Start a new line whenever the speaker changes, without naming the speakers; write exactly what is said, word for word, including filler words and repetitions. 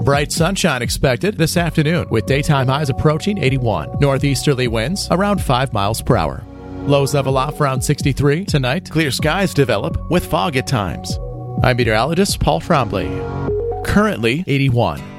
Bright sunshine expected this afternoon with daytime highs approaching eighty-one. Northeasterly winds around five miles per hour. Lows level off around sixty-three. Tonight, clear skies develop with fog at times. I'm meteorologist Paul Trombley. Currently eighty-one.